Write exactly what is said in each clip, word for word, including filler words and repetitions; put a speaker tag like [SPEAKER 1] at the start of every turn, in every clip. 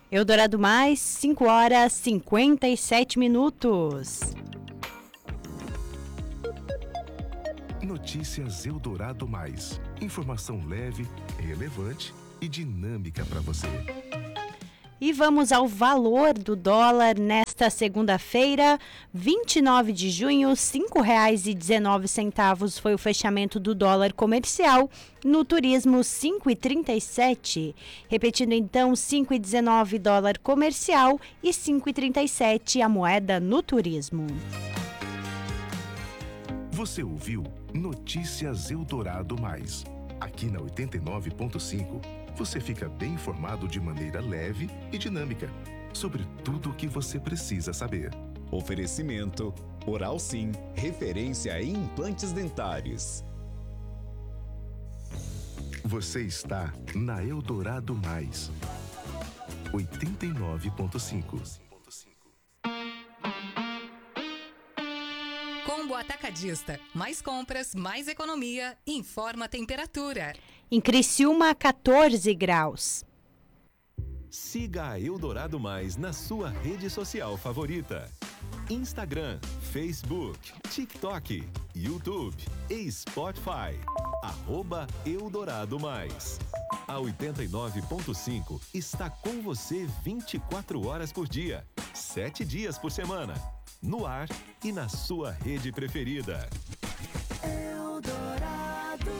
[SPEAKER 1] Eldorado Mais, cinco horas e cinquenta e sete minutos.
[SPEAKER 2] Notícias Eldorado Mais. Informação leve, relevante e dinâmica para você.
[SPEAKER 1] E vamos ao valor do dólar nesta segunda-feira, vinte e nove de junho, cinco reais e dezenove centavos foi o fechamento do dólar comercial. No turismo, cinco reais e trinta e sete. Repetindo então, cinco reais e dezenove dólar comercial e cinco reais e trinta e sete a moeda no turismo.
[SPEAKER 2] Você ouviu Notícias Eldorado Mais. Aqui na oitenta e nove ponto cinco, você fica bem informado de maneira leve e dinâmica sobre tudo o que você precisa saber.
[SPEAKER 3] Oferecimento Oral Sim, referência em implantes dentários.
[SPEAKER 2] Você está na Eldorado Mais, oitenta e nove ponto cinco.
[SPEAKER 4] Combo Atacadista. Mais compras, mais economia. Informa a temperatura.
[SPEAKER 1] Em Criciúma, quatorze graus.
[SPEAKER 5] Siga a Eldorado Mais na sua rede social favorita. Instagram, Facebook, TikTok, YouTube e Spotify. Arroba Eldorado Mais. A oitenta e nove ponto cinco está com você vinte e quatro horas por dia, sete dias por semana. No ar e na sua rede preferida.
[SPEAKER 6] Eldorado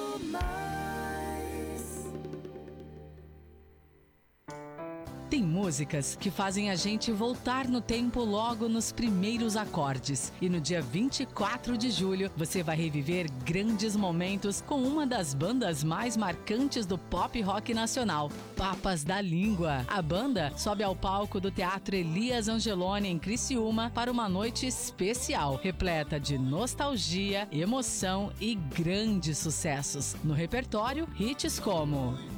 [SPEAKER 6] Mais.
[SPEAKER 7] Tem músicas que fazem a gente voltar no tempo logo nos primeiros acordes. E no dia vinte e quatro de julho, você vai reviver grandes momentos com uma das bandas mais marcantes do pop rock nacional, Papas da Língua. A banda sobe ao palco do Teatro Elias Angeloni, em Criciúma, para uma noite especial, repleta de nostalgia, emoção e grandes sucessos. No repertório, hits como